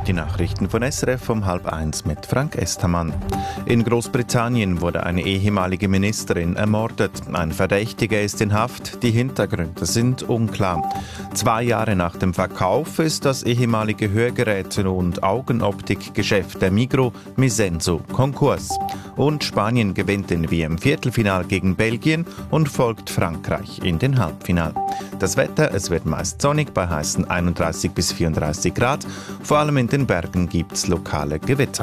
Die Nachrichten von SRF um 12:30 mit Frank Estermann. In Großbritannien wurde eine ehemalige Ministerin ermordet. Ein Verdächtiger ist in Haft. Die Hintergründe sind unklar. 2 Jahre nach dem Verkauf ist das ehemalige Hörgeräte- und Augenoptikgeschäft der Migros Misenso Konkurs. Und Spanien gewinnt im WM-Viertelfinal gegen Belgien und folgt Frankreich in den Halbfinal. Das Wetter, es wird meist sonnig bei heißen 31 bis 34 Grad. Vor allem in den Bergen gibt es lokale Gewitter.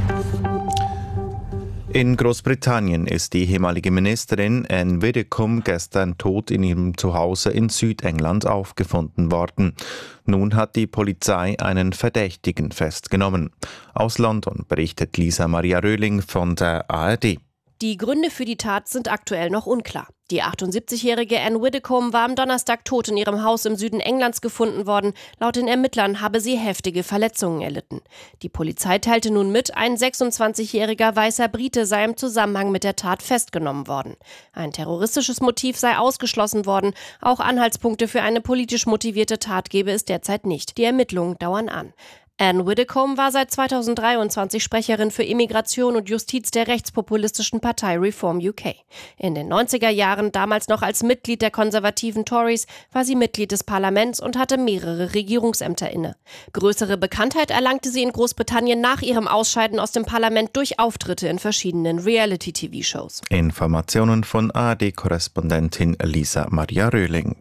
In Großbritannien ist die ehemalige Ministerin Anne Widdecombe gestern tot in ihrem Zuhause in Südengland aufgefunden worden. Nun hat die Polizei einen Verdächtigen festgenommen. Aus London berichtet Lisa Maria Röhling von der ARD. Die Gründe für die Tat sind aktuell noch unklar. Die 78-jährige Anne Widdecombe war am Donnerstag tot in ihrem Haus im Süden Englands gefunden worden. Laut den Ermittlern habe sie heftige Verletzungen erlitten. Die Polizei teilte nun mit, ein 26-jähriger weißer Brite sei im Zusammenhang mit der Tat festgenommen worden. Ein terroristisches Motiv sei ausgeschlossen worden. Auch Anhaltspunkte für eine politisch motivierte Tat gebe es derzeit nicht. Die Ermittlungen dauern an. Anne Widdecombe war seit 2023 Sprecherin für Immigration und Justiz der rechtspopulistischen Partei Reform UK. In den 90er Jahren, damals noch als Mitglied der konservativen Tories, war sie Mitglied des Parlaments und hatte mehrere Regierungsämter inne. Größere Bekanntheit erlangte sie in Großbritannien nach ihrem Ausscheiden aus dem Parlament durch Auftritte in verschiedenen Reality-TV-Shows. Informationen von ARD-Korrespondentin Lisa Maria Röhling.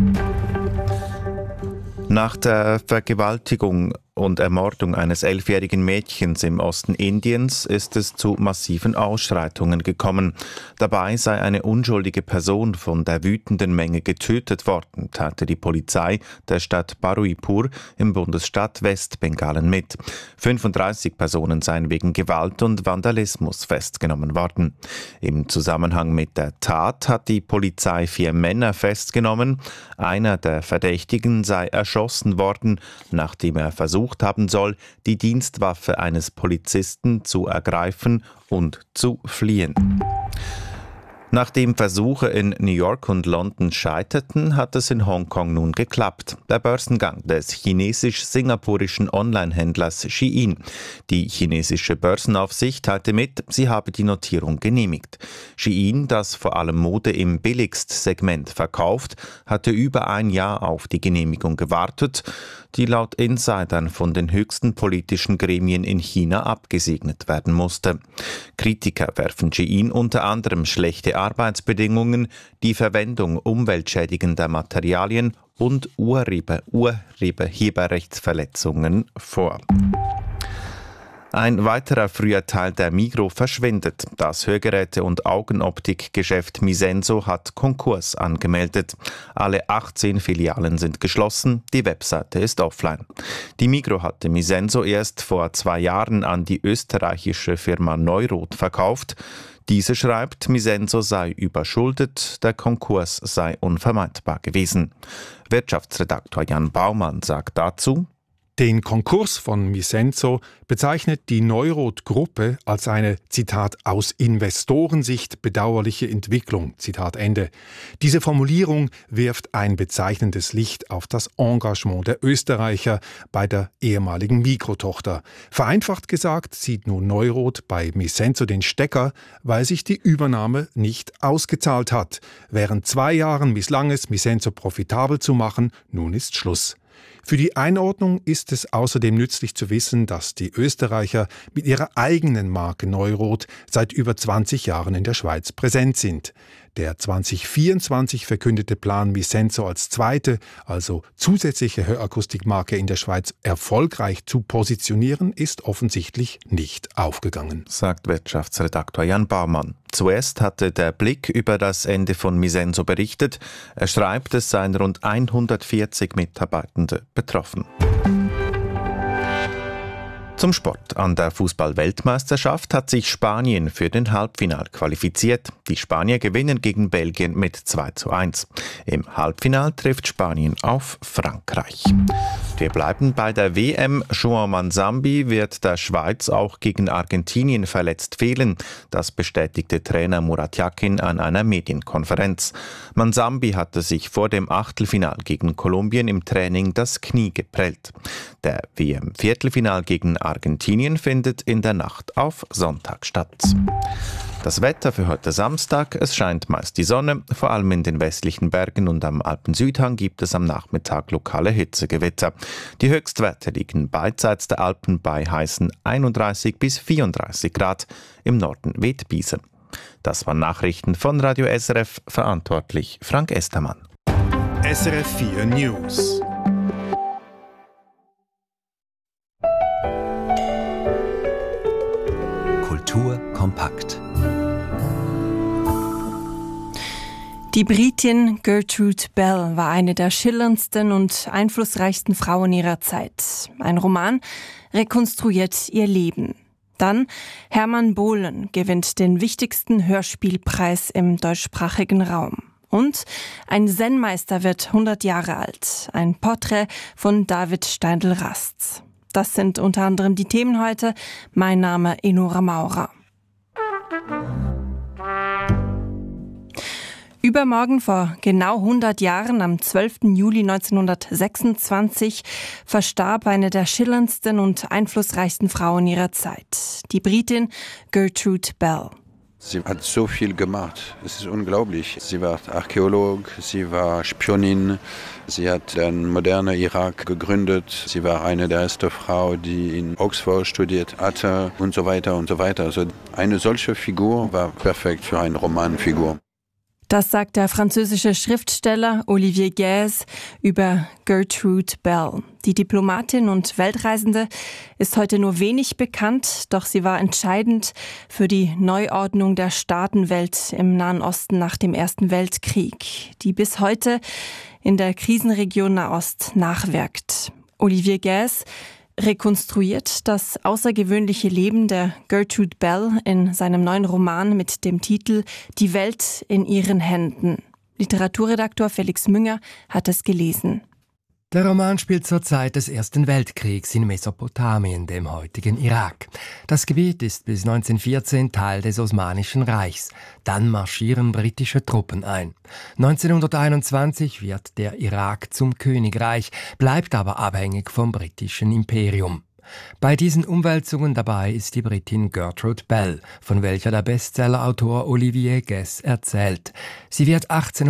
Nach der Vergewaltigung und Ermordung eines 11-jährigen Mädchens im Osten Indiens ist es zu massiven Ausschreitungen gekommen. Dabei sei eine unschuldige Person von der wütenden Menge getötet worden, teilte die Polizei der Stadt Baruipur im Bundesstaat Westbengalen mit. 35 Personen seien wegen Gewalt und Vandalismus festgenommen worden. Im Zusammenhang mit der Tat hat die Polizei 4 Männer festgenommen. Einer der Verdächtigen sei erschossen worden, nachdem er versucht haben soll, die Dienstwaffe eines Polizisten zu ergreifen und zu fliehen. Nachdem Versuche in New York und London scheiterten, hat es in Hongkong nun geklappt. Der Börsengang des chinesisch-singapurischen Online-Händlers Shein. Die chinesische Börsenaufsicht teilte mit, sie habe die Notierung genehmigt. Shein, das vor allem Mode im Billigstsegment verkauft, hatte über ein Jahr auf die Genehmigung gewartet, die laut Insidern von den höchsten politischen Gremien in China abgesegnet werden musste. Kritiker werfen Shein unter anderem schlechte Arbeitsbedingungen, die Verwendung umweltschädigender Materialien und Urheberrechtsverletzungen vor. Ein weiterer früher Teil der Migros verschwindet. Das Hörgeräte- und Augenoptikgeschäft Misenso hat Konkurs angemeldet. Alle 18 Filialen sind geschlossen, die Webseite ist offline. Die Migros hatte Misenso erst vor 2 Jahren an die österreichische Firma Neurot verkauft. Diese schreibt, Misenso sei überschuldet, der Konkurs sei unvermeidbar gewesen. Wirtschaftsredaktor Jan Baumann sagt dazu: Den Konkurs von Misenso bezeichnet die Neurot-Gruppe als eine, Zitat, aus Investorensicht bedauerliche Entwicklung, Zitat Ende. Diese Formulierung wirft ein bezeichnendes Licht auf das Engagement der Österreicher bei der ehemaligen Mikrotochter. Vereinfacht gesagt zieht nun Neurot bei Misenso den Stecker, weil sich die Übernahme nicht ausgezahlt hat. Während 2 Jahren misslang es, Misenso profitabel zu machen, nun ist Schluss. Für die Einordnung ist es außerdem nützlich zu wissen, dass die Österreicher mit ihrer eigenen Marke Neurot seit über 20 Jahren in der Schweiz präsent sind. Der 2024 verkündete Plan, Misenso als zweite, also zusätzliche Hörakustikmarke in der Schweiz erfolgreich zu positionieren, ist offensichtlich nicht aufgegangen, sagt Wirtschaftsredaktor Jan Baumann. Zuerst hatte der Blick über das Ende von Misenso berichtet. Er schreibt, es seien rund 140 Mitarbeitende betroffen. Zum Sport. An der Fußball-Weltmeisterschaft hat sich Spanien für den Halbfinal qualifiziert. Die Spanier gewinnen gegen Belgien mit 2:1. Im Halbfinal trifft Spanien auf Frankreich. Wir bleiben bei der WM. João Manzambi wird der Schweiz auch gegen Argentinien verletzt fehlen. Das bestätigte Trainer Murat Yakin an einer Medienkonferenz. Manzambi hatte sich vor dem Achtelfinal gegen Kolumbien im Training das Knie geprellt. Der WM-Viertelfinal gegen Argentinien findet in der Nacht auf Sonntag statt. Das Wetter für heute Samstag: Es scheint meist die Sonne. Vor allem in den westlichen Bergen und am Alpensüdhang gibt es am Nachmittag lokale Hitzegewitter. Die Höchstwerte liegen beidseits der Alpen bei heißen 31 bis 34 Grad. Im Norden weht Biese. Das waren Nachrichten von Radio SRF, verantwortlich Frank Estermann. SRF 4 News. Kultur kompakt. Die Britin Gertrude Bell war eine der schillerndsten und einflussreichsten Frauen ihrer Zeit. Ein Roman rekonstruiert ihr Leben. Dann Hermann Bohlen gewinnt den wichtigsten Hörspielpreis im deutschsprachigen Raum. Und ein Zen-Meister wird 100 Jahre alt. Ein Porträt von David Steindl-Rast. Das sind unter anderem die Themen heute. Mein Name Enora Maurer. Übermorgen vor genau 100 Jahren, am 12. Juli 1926, verstarb eine der schillerndsten und einflussreichsten Frauen ihrer Zeit, die Britin Gertrude Bell. Sie hat so viel gemacht, es ist unglaublich. Sie war Archäolog, sie war Spionin, sie hat den modernen Irak gegründet. Sie war eine der ersten Frauen, die in Oxford studiert hatte und so weiter und so weiter. Also eine solche Figur war perfekt für eine Romanfigur. Das sagt der französische Schriftsteller Olivier Guèze über Gertrude Bell. Die Diplomatin und Weltreisende ist heute nur wenig bekannt, doch sie war entscheidend für die Neuordnung der Staatenwelt im Nahen Osten nach dem Ersten Weltkrieg, die bis heute in der Krisenregion Nahost nachwirkt. Olivier Guèze rekonstruiert das außergewöhnliche Leben der Gertrude Bell in seinem neuen Roman mit dem Titel »Die Welt in ihren Händen«. Literaturredaktor Felix Münger hat es gelesen. Der Roman spielt zur Zeit des Ersten Weltkriegs in Mesopotamien, dem heutigen Irak. Das Gebiet ist bis 1914 Teil des Osmanischen Reichs. Dann marschieren britische Truppen ein. 1921 wird der Irak zum Königreich, bleibt aber abhängig vom britischen Imperium. Bei diesen Umwälzungen dabei ist die Britin Gertrude Bell, von welcher der Bestsellerautor Olivier Guèze erzählt. Sie wird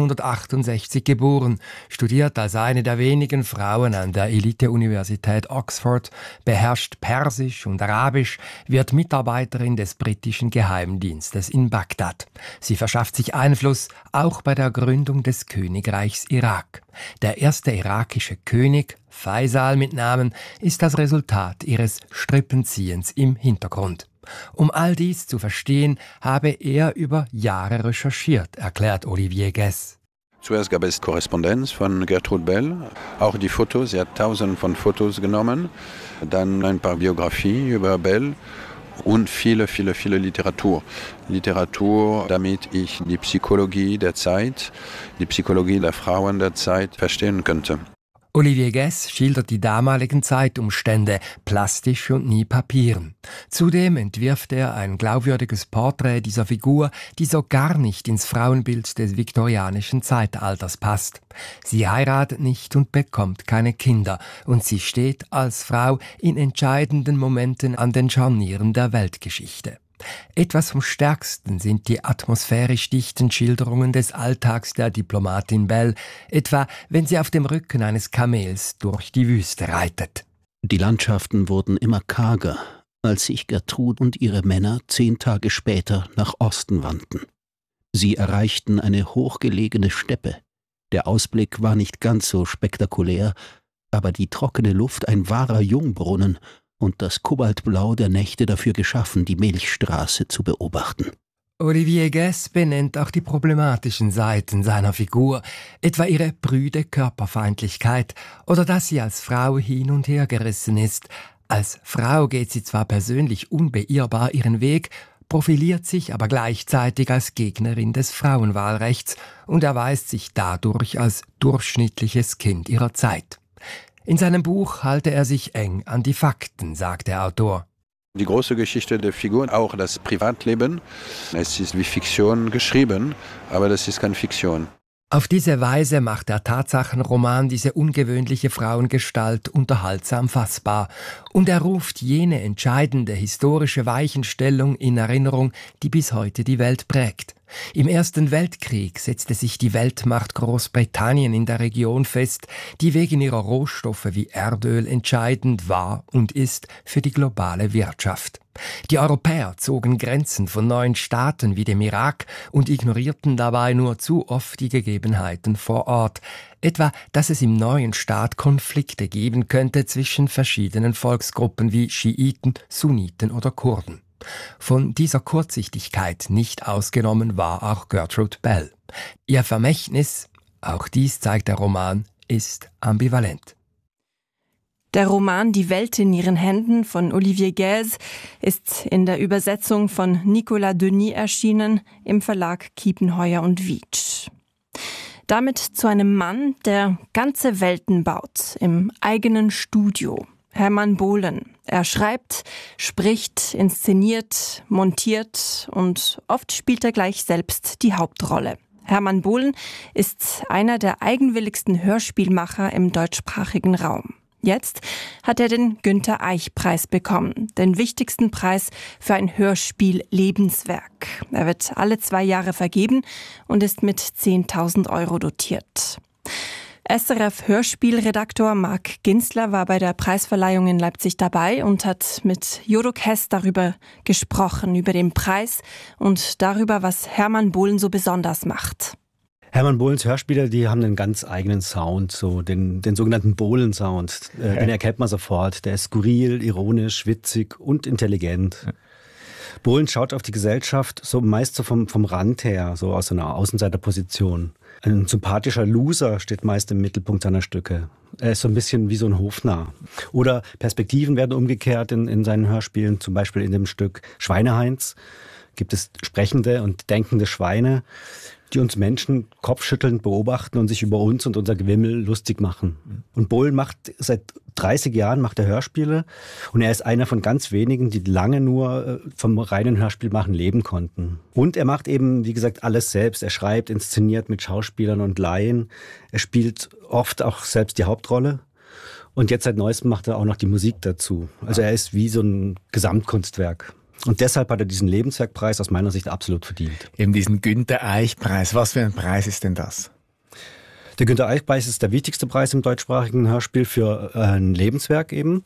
1868 geboren, studiert als eine der wenigen Frauen an der Elite-Universität Oxford, beherrscht Persisch und Arabisch, wird Mitarbeiterin des britischen Geheimdienstes in Bagdad. Sie verschafft sich Einfluss auch bei der Gründung des Königreichs Irak. Der erste irakische König, Faisal mit Namen, ist das Resultat ihres Strippenziehens im Hintergrund. Um all dies zu verstehen, habe er über Jahre recherchiert, erklärt Olivier Guèze. Zuerst gab es Korrespondenz von Gertrude Bell, auch die Fotos, sie hat tausende von Fotos genommen, dann ein paar Biografien über Bell und viele Literatur. Literatur, damit ich die Psychologie der Zeit, die Psychologie der Frauen der Zeit verstehen könnte. Olivier Guèze schildert die damaligen Zeitumstände, plastisch und nie papieren. Zudem entwirft er ein glaubwürdiges Porträt dieser Figur, die so gar nicht ins Frauenbild des viktorianischen Zeitalters passt. Sie heiratet nicht und bekommt keine Kinder, und sie steht als Frau in entscheidenden Momenten an den Scharnieren der Weltgeschichte. Etwas vom Stärksten sind die atmosphärisch dichten Schilderungen des Alltags der Diplomatin Bell, etwa wenn sie auf dem Rücken eines Kamels durch die Wüste reitet. Die Landschaften wurden immer karger, als sich Gertrude und ihre Männer 10 Tage später nach Osten wandten. Sie erreichten eine hochgelegene Steppe. Der Ausblick war nicht ganz so spektakulär, aber die trockene Luft ein wahrer Jungbrunnen und das Kobaltblau der Nächte dafür geschaffen, die Milchstraße zu beobachten. Olivier Guèze benennt auch die problematischen Seiten seiner Figur, etwa ihre prüde Körperfeindlichkeit oder dass sie als Frau hin und her gerissen ist. Als Frau geht sie zwar persönlich unbeirrbar ihren Weg, profiliert sich aber gleichzeitig als Gegnerin des Frauenwahlrechts und erweist sich dadurch als durchschnittliches Kind ihrer Zeit. In seinem Buch halte er sich eng an die Fakten, sagt der Autor. Die große Geschichte der Figur, auch das Privatleben, es ist wie Fiktion geschrieben, aber das ist keine Fiktion. Auf diese Weise macht der Tatsachenroman diese ungewöhnliche Frauengestalt unterhaltsam fassbar und er ruft jene entscheidende historische Weichenstellung in Erinnerung, die bis heute die Welt prägt. Im Ersten Weltkrieg setzte sich die Weltmacht Großbritannien in der Region fest, die wegen ihrer Rohstoffe wie Erdöl entscheidend war und ist für die globale Wirtschaft. Die Europäer zogen Grenzen von neuen Staaten wie dem Irak und ignorierten dabei nur zu oft die Gegebenheiten vor Ort, etwa, dass es im neuen Staat Konflikte geben könnte zwischen verschiedenen Volksgruppen wie Schiiten, Sunniten oder Kurden. Von dieser Kurzsichtigkeit nicht ausgenommen war auch Gertrude Bell. Ihr Vermächtnis, auch dies zeigt der Roman, ist ambivalent. Der Roman Die Welt in ihren Händen von Olivier Guèze ist in der Übersetzung von Nicolas Denis erschienen im Verlag Kiepenheuer und Wiedsch. Damit zu einem Mann, der ganze Welten baut, im eigenen Studio. Hermann Bohlen. Er schreibt, spricht, inszeniert, montiert und oft spielt er gleich selbst die Hauptrolle. Hermann Bohlen ist einer der eigenwilligsten Hörspielmacher im deutschsprachigen Raum. Jetzt hat er den Günther-Eich-Preis bekommen, den wichtigsten Preis für ein Hörspiel-Lebenswerk. Er wird alle 2 Jahre vergeben und ist mit 10.000 € dotiert. SRF-Hörspielredaktor Marc Ginzler war bei der Preisverleihung in Leipzig dabei und hat mit Jodok Hess darüber gesprochen, über den Preis und darüber, was Hermann Bohlen so besonders macht. Hermann Bohlens Hörspiele, die haben einen ganz eigenen Sound, so den sogenannten Bohlen-Sound. Den erkennt man sofort. Der ist skurril, ironisch, witzig und intelligent. Bohlen schaut auf die Gesellschaft so meist so vom Rand her, so aus so einer Außenseiterposition. Ein sympathischer Loser steht meist im Mittelpunkt seiner Stücke. Er ist so ein bisschen wie so ein Hofnarr. Oder Perspektiven werden umgekehrt in seinen Hörspielen, zum Beispiel in dem Stück Schweineheinz gibt es sprechende und denkende Schweine, die uns Menschen kopfschüttelnd beobachten und sich über uns und unser Gewimmel lustig machen. Und Bohlen macht seit 30 Jahren Hörspiele und er ist einer von ganz wenigen, die lange nur vom reinen Hörspielmachen leben konnten. Und er macht eben, wie gesagt, alles selbst. Er schreibt, inszeniert mit Schauspielern und Laien. Er spielt oft auch selbst die Hauptrolle. Und jetzt seit Neuestem macht er auch noch die Musik dazu. Also er ist wie so ein Gesamtkunstwerk. Und deshalb hat er diesen Lebenswerkpreis aus meiner Sicht absolut verdient. Eben diesen Günther-Eich-Preis. Was für ein Preis ist denn das? Der Günther-Eich-Preis ist der wichtigste Preis im deutschsprachigen Hörspiel für ein Lebenswerk eben.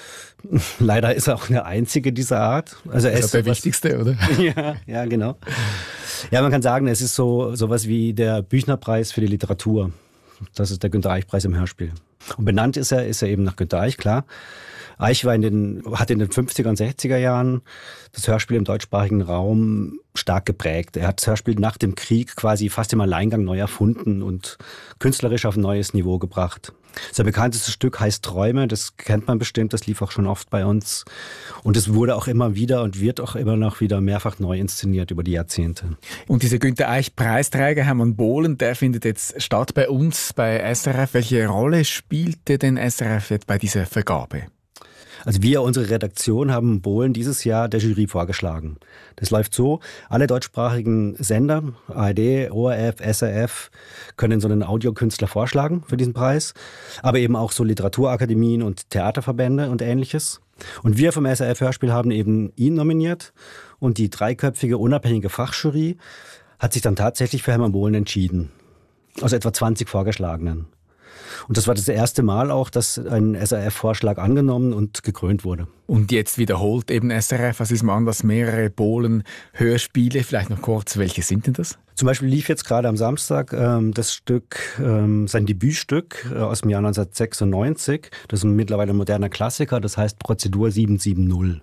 Leider ist er auch der einzige dieser Art. Also er ist der wichtigste, oder? Ja, genau. Ja, man kann sagen, es ist sowas wie der Büchner-Preis für die Literatur. Das ist der Günther-Eich-Preis im Hörspiel. Und benannt ist er eben nach Günther Eich, klar. Eich hat in den 50er und 60er Jahren das Hörspiel im deutschsprachigen Raum stark geprägt. Er hat das Hörspiel nach dem Krieg quasi fast im Alleingang neu erfunden und künstlerisch auf ein neues Niveau gebracht. Sein bekanntestes Stück heißt Träume, das kennt man bestimmt, das lief auch schon oft bei uns. Und es wurde auch immer wieder und wird auch immer noch wieder mehrfach neu inszeniert über die Jahrzehnte. Und dieser Günther-Eich-Preisträger Hermann Bohlen, der findet jetzt statt bei uns, bei SRF. Welche Rolle spielte denn SRF jetzt bei dieser Vergabe? Also wir, unsere Redaktion, haben Bohlen dieses Jahr der Jury vorgeschlagen. Das läuft so, alle deutschsprachigen Sender, ARD, ORF, SRF, können so einen Audiokünstler vorschlagen für diesen Preis, aber eben auch so Literaturakademien und Theaterverbände und Ähnliches. Und wir vom SRF Hörspiel haben eben ihn nominiert und die dreiköpfige unabhängige Fachjury hat sich dann tatsächlich für Hermann Bohlen entschieden, aus etwa 20 Vorgeschlagenen. Und das war das erste Mal auch, dass ein SRF-Vorschlag angenommen und gekrönt wurde. Und jetzt wiederholt eben SRF aus diesem Anlass mehrere Bohlen-Hörspiele. Vielleicht noch kurz, welche sind denn das? Zum Beispiel lief jetzt gerade am Samstag das Stück, sein Debütstück aus dem Jahr 1996. Das ist mittlerweile ein moderner Klassiker, das heißt Prozedur 770.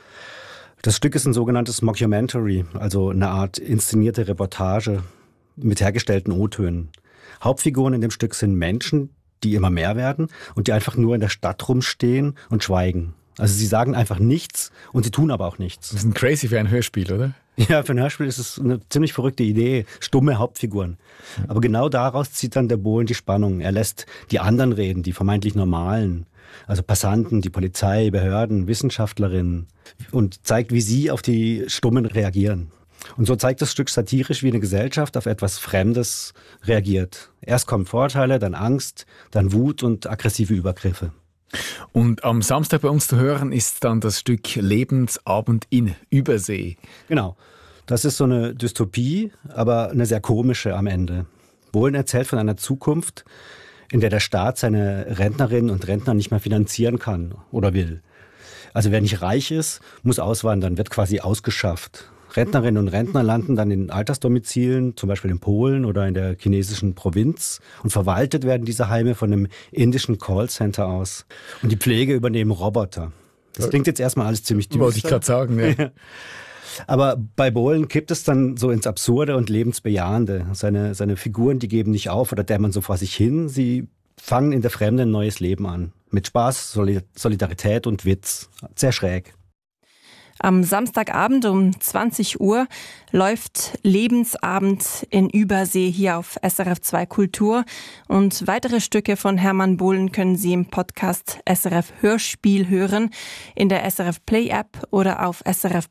Das Stück ist ein sogenanntes Mockumentary, also eine Art inszenierte Reportage mit hergestellten O-Tönen. Hauptfiguren in dem Stück sind Menschen, die immer mehr werden und die einfach nur in der Stadt rumstehen und schweigen. Also sie sagen einfach nichts und sie tun aber auch nichts. Das ist crazy für ein Hörspiel, oder? Ja, für ein Hörspiel ist es eine ziemlich verrückte Idee. Stumme Hauptfiguren. Aber genau daraus zieht dann der Bohlen die Spannung. Er lässt die anderen reden, die vermeintlich Normalen. Also Passanten, die Polizei, Behörden, Wissenschaftlerinnen. Und zeigt, wie sie auf die Stummen reagieren. Und so zeigt das Stück satirisch, wie eine Gesellschaft auf etwas Fremdes reagiert. Erst kommen Vorurteile, dann Angst, dann Wut und aggressive Übergriffe. Und am Samstag bei uns zu hören ist dann das Stück Lebensabend in Übersee. Genau. Das ist so eine Dystopie, aber eine sehr komische am Ende. Bohlen erzählt von einer Zukunft, in der der Staat seine Rentnerinnen und Rentner nicht mehr finanzieren kann oder will. Also wer nicht reich ist, muss auswandern, wird quasi ausgeschafft. Rentnerinnen und Rentner landen dann in Altersdomizilen, zum Beispiel in Polen oder in der chinesischen Provinz. Und verwaltet werden diese Heime von einem indischen Callcenter aus. Und die Pflege übernehmen Roboter. Das klingt jetzt erstmal alles ziemlich düster. Wollte ich gerade sagen, ja. Aber bei Bohlen kippt es dann so ins Absurde und Lebensbejahende. Seine Figuren, die geben nicht auf oder dämmern so vor sich hin. Sie fangen in der Fremde ein neues Leben an. Mit Spaß, Solidarität und Witz. Sehr schräg. Am Samstagabend um 20 Uhr läuft Lebensabend in Übersee hier auf SRF 2 Kultur. Und weitere Stücke von Hermann Bohlen können Sie im Podcast SRF Hörspiel hören, in der SRF Play App oder auf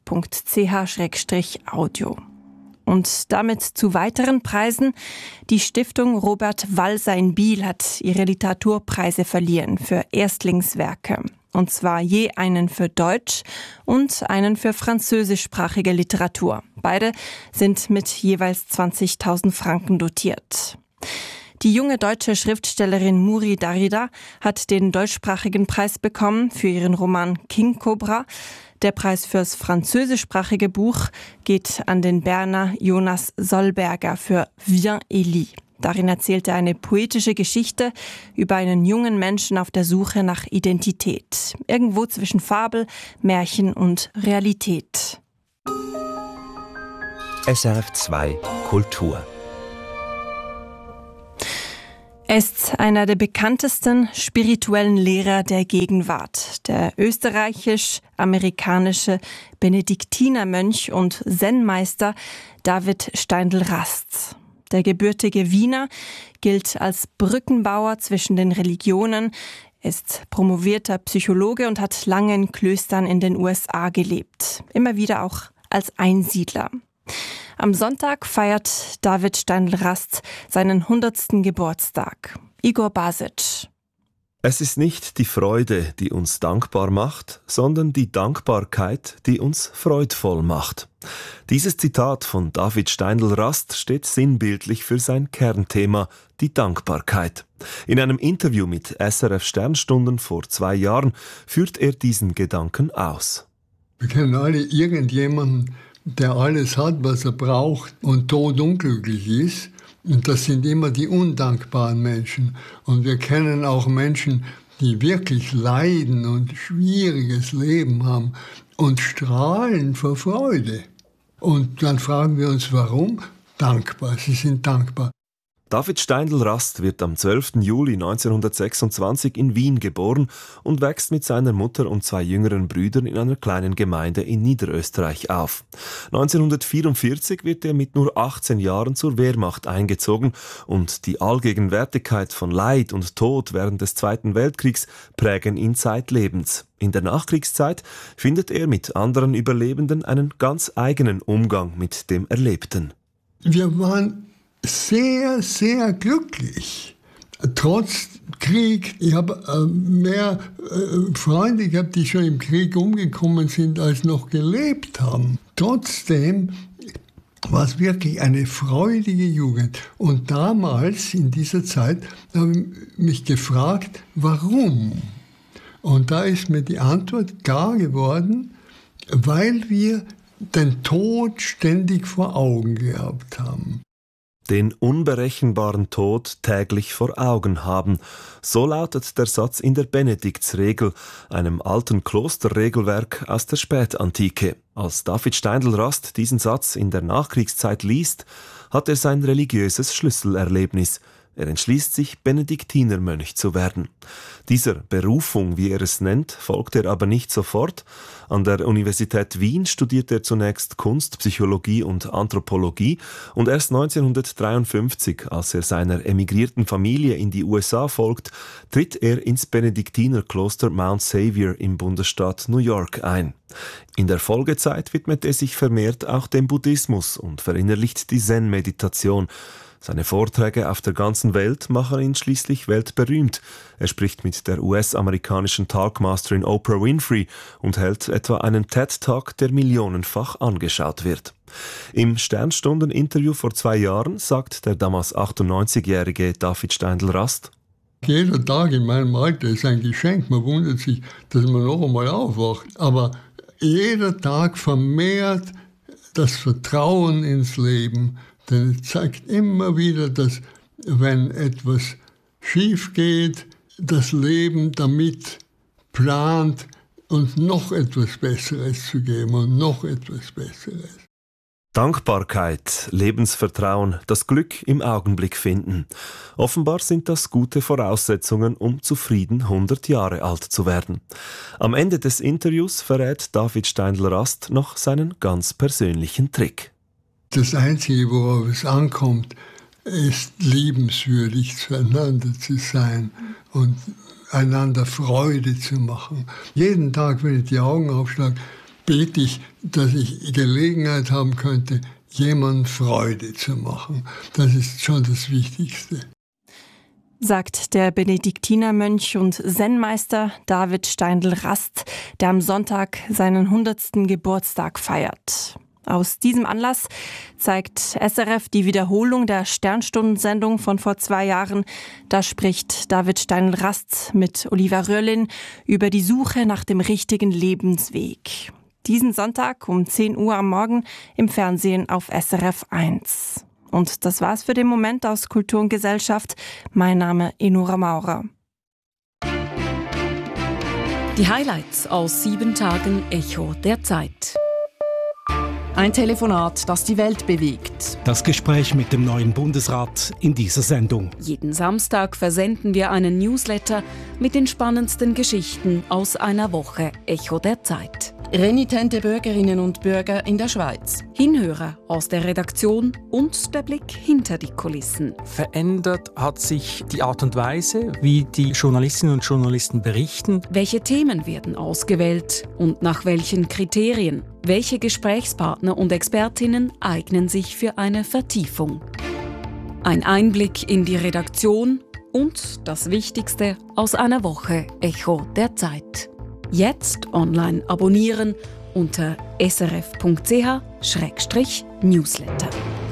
srf.ch/audio. Und damit zu weiteren Preisen. Die Stiftung Robert Walser in Biel hat ihre Literaturpreise verliehen für Erstlingswerke. Und zwar je einen für Deutsch und einen für französischsprachige Literatur. Beide sind mit jeweils 20.000 Franken dotiert. Die junge deutsche Schriftstellerin Muri Darida hat den deutschsprachigen Preis bekommen für ihren Roman King Cobra. Der Preis fürs französischsprachige Buch geht an den Berner Jonas Solberger für Viens et lis. Darin erzählt er eine poetische Geschichte über einen jungen Menschen auf der Suche nach Identität. Irgendwo zwischen Fabel, Märchen und Realität. SRF 2 Kultur. Er ist einer der bekanntesten spirituellen Lehrer der Gegenwart. Der österreichisch-amerikanische Benediktinermönch und Zen-Meister David Steindl-Rast. Der gebürtige Wiener gilt als Brückenbauer zwischen den Religionen, ist promovierter Psychologe und hat lange in Klöstern in den USA gelebt. Immer wieder auch als Einsiedler. Am Sonntag feiert David Steindl-Rast seinen 100. Geburtstag. Igor Basic. Es ist nicht die Freude, die uns dankbar macht, sondern die Dankbarkeit, die uns freudvoll macht. Dieses Zitat von David Steindl-Rast steht sinnbildlich für sein Kernthema, die Dankbarkeit. In einem Interview mit SRF Sternstunden vor 2 Jahren führt er diesen Gedanken aus. Wir kennen alle irgendjemanden, der alles hat, was er braucht und todunglücklich ist. Und das sind immer die undankbaren Menschen. Und wir kennen auch Menschen, die wirklich leiden und schwieriges Leben haben und strahlen vor Freude. Und dann fragen wir uns, warum? Dankbar, sie sind dankbar. David Steindl-Rast wird am 12. Juli 1926 in Wien geboren und wächst mit seiner Mutter und 2 jüngeren Brüdern in einer kleinen Gemeinde in Niederösterreich auf. 1944 wird er mit nur 18 Jahren zur Wehrmacht eingezogen und die Allgegenwärtigkeit von Leid und Tod während des Zweiten Weltkriegs prägen ihn zeitlebens. In der Nachkriegszeit findet er mit anderen Überlebenden einen ganz eigenen Umgang mit dem Erlebten. Wir waren sehr, sehr glücklich. Trotz Krieg. Ich habe mehr Freunde gehabt, die schon im Krieg umgekommen sind, als noch gelebt haben. Trotzdem war es wirklich eine freudige Jugend. Und damals, in dieser Zeit, habe ich mich gefragt, warum? Und da ist mir die Antwort klar geworden, weil wir den Tod ständig vor Augen gehabt haben. Den unberechenbaren Tod täglich vor Augen haben. So lautet der Satz in der Benediktsregel, einem alten Klosterregelwerk aus der Spätantike. Als David Steindl-Rast diesen Satz in der Nachkriegszeit liest, hat er sein religiöses Schlüsselerlebnis. Er entschließt sich, Benediktinermönch zu werden. Dieser Berufung, wie er es nennt, folgt er aber nicht sofort. An der Universität Wien studiert er zunächst Kunst, Psychologie und Anthropologie und erst 1953, als er seiner emigrierten Familie in die USA folgt, tritt er ins Benediktinerkloster Mount Savior im Bundesstaat New York ein. In der Folgezeit widmet er sich vermehrt auch dem Buddhismus und verinnerlicht die Zen-Meditation. Seine Vorträge auf der ganzen Welt machen ihn schließlich weltberühmt. Er spricht mit der US-amerikanischen Talkmasterin Oprah Winfrey und hält etwa einen TED-Talk, der millionenfach angeschaut wird. Im Sternstunden-Interview vor 2 Jahren sagt der damals 98-jährige David Steindl-Rast: Jeder Tag in meinem Alter ist ein Geschenk. Man wundert sich, dass man noch einmal aufwacht. Aber jeder Tag vermehrt das Vertrauen ins Leben. Denn es zeigt immer wieder, dass, wenn etwas schief geht, das Leben damit plant, uns noch etwas Besseres zu geben und noch etwas Besseres. Dankbarkeit, Lebensvertrauen, das Glück im Augenblick finden. Offenbar sind das gute Voraussetzungen, um zufrieden 100 Jahre alt zu werden. Am Ende des Interviews verrät David Steindl-Rast noch seinen ganz persönlichen Trick. Das Einzige, worauf es ankommt, ist liebenswürdig zueinander zu sein und einander Freude zu machen. Jeden Tag, wenn ich die Augen aufschlage, bete ich, dass ich Gelegenheit haben könnte, jemandem Freude zu machen. Das ist schon das Wichtigste. Sagt der Benediktinermönch und Zen-Meister David Steindl-Rast, der am Sonntag seinen 100. Geburtstag feiert. Aus diesem Anlass zeigt SRF die Wiederholung der Sternstundensendung von vor 2 Jahren. Da spricht David Steindl-Rast mit Oliver Röhrlin über die Suche nach dem richtigen Lebensweg. Diesen Sonntag um 10 Uhr am Morgen im Fernsehen auf SRF 1. Und das war's für den Moment aus Kultur und Gesellschaft. Mein Name Enora Maurer. Die Highlights aus 7 Tagen Echo der Zeit. Ein Telefonat, das die Welt bewegt. Das Gespräch mit dem neuen Bundesrat in dieser Sendung. Jeden Samstag versenden wir einen Newsletter mit den spannendsten Geschichten aus einer Woche Echo der Zeit. Renitente Bürgerinnen und Bürger in der Schweiz. Hinhörer aus der Redaktion und der Blick hinter die Kulissen. Verändert hat sich die Art und Weise, wie die Journalistinnen und Journalisten berichten. Welche Themen werden ausgewählt und nach welchen Kriterien? Welche Gesprächspartner und Expertinnen eignen sich für eine Vertiefung? Ein Einblick in die Redaktion und das Wichtigste aus einer Woche Echo der Zeit. Jetzt online abonnieren unter srf.ch/newsletter.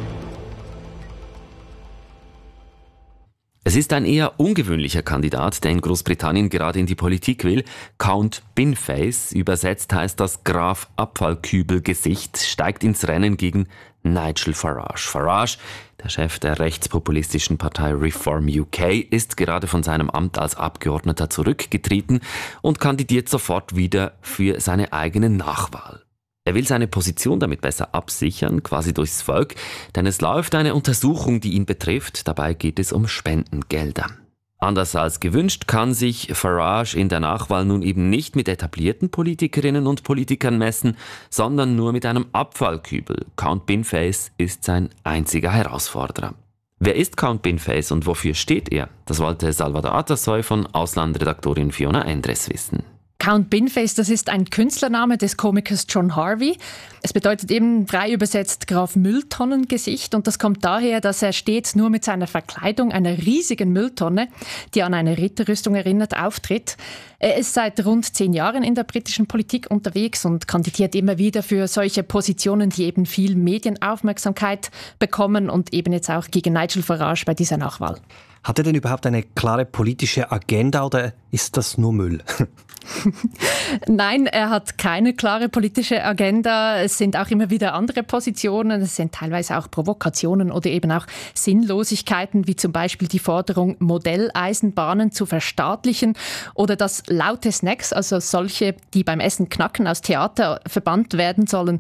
Es ist ein eher ungewöhnlicher Kandidat, der in Großbritannien gerade in die Politik will. Count Binface, übersetzt heißt das Graf Abfallkübel-Gesicht, steigt ins Rennen gegen Nigel Farage. Farage, der Chef der rechtspopulistischen Partei Reform UK, ist gerade von seinem Amt als Abgeordneter zurückgetreten und kandidiert sofort wieder für seine eigene Nachwahl. Er will seine Position damit besser absichern, quasi durchs Volk, denn es läuft eine Untersuchung, die ihn betrifft. Dabei geht es um Spendengelder. Anders als gewünscht kann sich Farage in der Nachwahl nun eben nicht mit etablierten Politikerinnen und Politikern messen, sondern nur mit einem Abfallkübel. Count Binface ist sein einziger Herausforderer. Wer ist Count Binface und wofür steht er? Das wollte Salvador Atasoy von Auslandredaktorin Fiona Endres wissen. Count Binface, das ist ein Künstlername des Komikers John Harvey. Es bedeutet eben frei übersetzt Graf Mülltonnengesicht und das kommt daher, dass er stets nur mit seiner Verkleidung einer riesigen Mülltonne, die an eine Ritterrüstung erinnert, auftritt. Er ist seit rund 10 Jahren in der britischen Politik unterwegs und kandidiert immer wieder für solche Positionen, die eben viel Medienaufmerksamkeit bekommen und eben jetzt auch gegen Nigel Farage bei dieser Nachwahl. Hat er denn überhaupt eine klare politische Agenda oder ist das nur Müll? Nein, er hat keine klare politische Agenda. Es sind auch immer wieder andere Positionen. Es sind teilweise auch Provokationen oder eben auch Sinnlosigkeiten, wie zum Beispiel die Forderung, Modelleisenbahnen zu verstaatlichen oder dass laute Snacks, also solche, die beim Essen knacken, aus Theater verbannt werden sollen.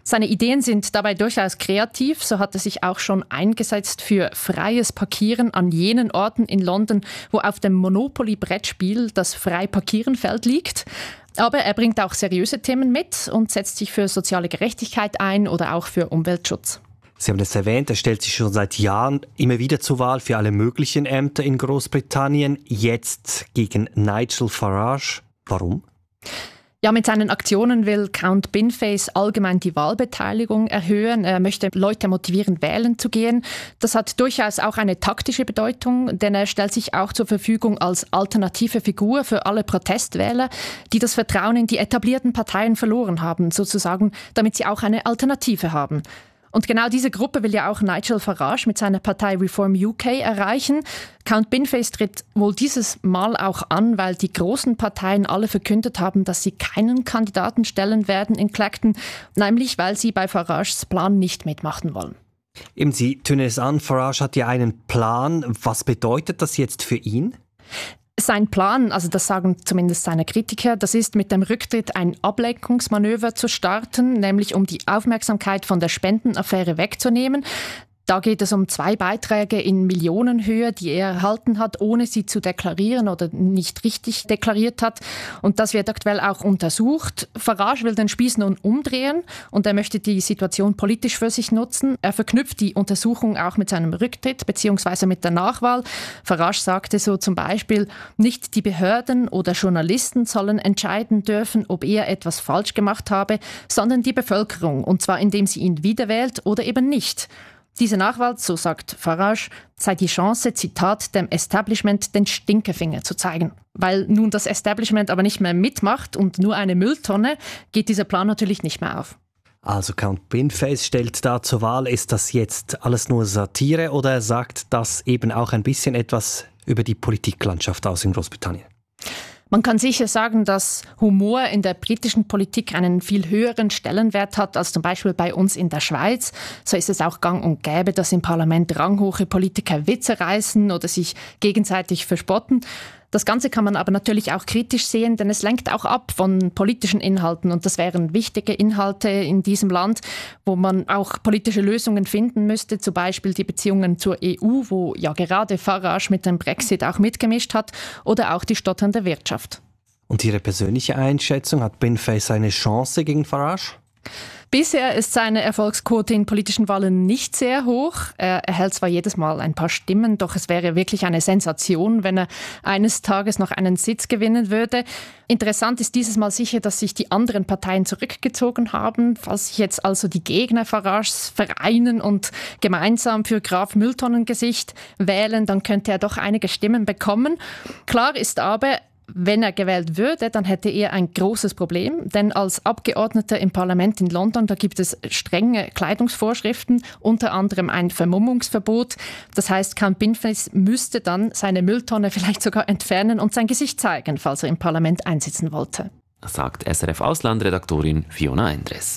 Seine Ideen sind dabei durchaus kreativ. So hat er sich auch schon eingesetzt für freies Parkieren an jenen Orten in London, wo auf dem Monopoly-Brettspiel das Frei-Parkieren-Feld liegt. Aber er bringt auch seriöse Themen mit und setzt sich für soziale Gerechtigkeit ein oder auch für Umweltschutz. Sie haben es erwähnt, er stellt sich schon seit Jahren immer wieder zur Wahl für alle möglichen Ämter in Großbritannien. Jetzt gegen Nigel Farage. Warum? Ja, mit seinen Aktionen will Count Binface allgemein die Wahlbeteiligung erhöhen. Er möchte Leute motivieren, wählen zu gehen. Das hat durchaus auch eine taktische Bedeutung, denn er stellt sich auch zur Verfügung als alternative Figur für alle Protestwähler, die das Vertrauen in die etablierten Parteien verloren haben, sozusagen, damit sie auch eine Alternative haben. Und genau diese Gruppe will ja auch Nigel Farage mit seiner Partei Reform UK erreichen. Count Binface tritt wohl dieses Mal auch an, weil die großen Parteien alle verkündet haben, dass sie keinen Kandidaten stellen werden in Clacton, nämlich weil sie bei Farages Plan nicht mitmachen wollen. Eben, Sie tönen es an, Farage hat ja einen Plan. Was bedeutet das jetzt für ihn? Sein Plan, also das sagen zumindest seine Kritiker, das ist mit dem Rücktritt ein Ablenkungsmanöver zu starten, nämlich um die Aufmerksamkeit von der Spendenaffäre wegzunehmen. Da geht es um 2 Beiträge in Millionenhöhe, die er erhalten hat, ohne sie zu deklarieren oder nicht richtig deklariert hat. Und das wird aktuell auch untersucht. Farage will den Spieß nun umdrehen und er möchte die Situation politisch für sich nutzen. Er verknüpft die Untersuchung auch mit seinem Rücktritt bzw. mit der Nachwahl. Farage sagte so zum Beispiel, nicht die Behörden oder Journalisten sollen entscheiden dürfen, ob er etwas falsch gemacht habe, sondern die Bevölkerung, und zwar indem sie ihn wiederwählt oder eben nicht. Diese Nachwahl, so sagt Farage, sei die Chance, Zitat, dem Establishment den Stinkefinger zu zeigen. Weil nun das Establishment aber nicht mehr mitmacht und nur eine Mülltonne, geht dieser Plan natürlich nicht mehr auf. Also Count Binface stellt da zur Wahl, ist das jetzt alles nur Satire oder sagt das eben auch ein bisschen etwas über die Politiklandschaft aus in Großbritannien? Man kann sicher sagen, dass Humor in der britischen Politik einen viel höheren Stellenwert hat als zum Beispiel bei uns in der Schweiz. So ist es auch gang und gäbe, dass im Parlament ranghohe Politiker Witze reißen oder sich gegenseitig verspotten. Das Ganze kann man aber natürlich auch kritisch sehen, denn es lenkt auch ab von politischen Inhalten. Und das wären wichtige Inhalte in diesem Land, wo man auch politische Lösungen finden müsste. Zum Beispiel die Beziehungen zur EU, wo ja gerade Farage mit dem Brexit auch mitgemischt hat. Oder auch die stotternde Wirtschaft. Und Ihre persönliche Einschätzung, hat Binface eine Chance gegen Farage? Bisher ist seine Erfolgsquote in politischen Wahlen nicht sehr hoch. Er erhält zwar jedes Mal ein paar Stimmen, doch es wäre wirklich eine Sensation, wenn er eines Tages noch einen Sitz gewinnen würde. Interessant ist dieses Mal sicher, dass sich die anderen Parteien zurückgezogen haben. Falls sich jetzt also die Gegner Farages vereinen und gemeinsam für Graf Mülltonnengesicht wählen, dann könnte er doch einige Stimmen bekommen. Klar ist aber, wenn er gewählt würde, dann hätte er ein großes Problem, denn als Abgeordneter im Parlament in London, da gibt es strenge Kleidungsvorschriften, unter anderem ein Vermummungsverbot. Das heißt, Count Binface müsste dann seine Mülltonne vielleicht sogar entfernen und sein Gesicht zeigen, falls er im Parlament einsitzen wollte. Sagt SRF-Auslandredaktorin Fiona Endres.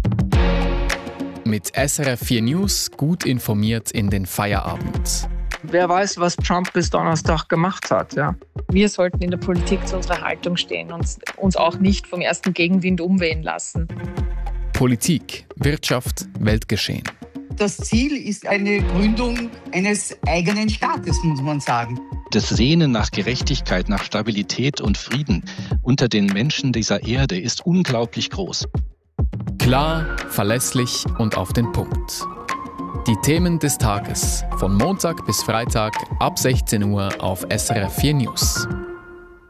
Mit SRF 4 News gut informiert in den Feierabend. Wer weiß, was Trump bis Donnerstag gemacht hat. Ja. Wir sollten in der Politik zu unserer Haltung stehen und uns auch nicht vom ersten Gegenwind umwehen lassen. Politik, Wirtschaft, Weltgeschehen. Das Ziel ist eine Gründung eines eigenen Staates, muss man sagen. Das Sehnen nach Gerechtigkeit, nach Stabilität und Frieden unter den Menschen dieser Erde ist unglaublich groß. Klar, verlässlich und auf den Punkt. Die Themen des Tages von Montag bis Freitag ab 16 Uhr auf SRF 4 News.